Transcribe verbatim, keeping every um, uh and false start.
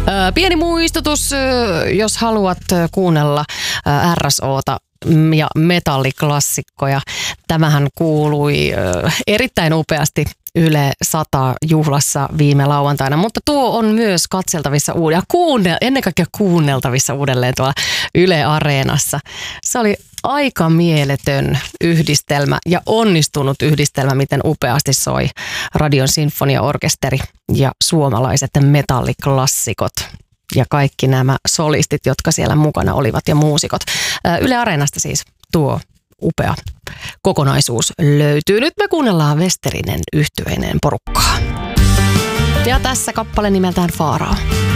Pieni muistutus, jos haluat kuunnella R S O:ta ja metalliklassikkoja. Tämähän kuului erittäin upeasti Yle sata juhlassa viime lauantaina, mutta tuo on myös katseltavissa uudelleen, kuunne, ennen kaikkea kuunneltavissa uudelleen tuolla Yle Areenassa. Se oli aika mieletön yhdistelmä ja onnistunut yhdistelmä, miten upeasti soi Radion sinfoniaorkesteri ja suomalaiset metalliklassikot. Ja kaikki nämä solistit, jotka siellä mukana olivat ja muusikot. Yle Areenasta siis tuo upea kokonaisuus löytyy. Nyt me kuunnellaan Westerinen yhtyeineen porukkaa. Ja tässä kappale nimeltään Faarao.